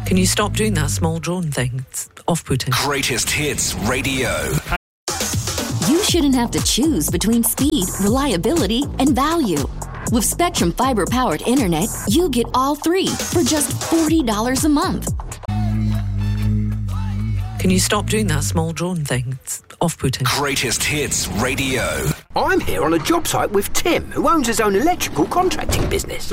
Can you stop doing that small drone thing? It's off-putting. Greatest Hits Radio. You shouldn't have to choose between speed, reliability, and value. With Spectrum Fiber-powered internet, you get all three for just $40 a month. Can you stop doing that small drone thing? It's off-putting. Greatest Hits Radio. I'm here on a job site with Tim, who owns his own electrical contracting business.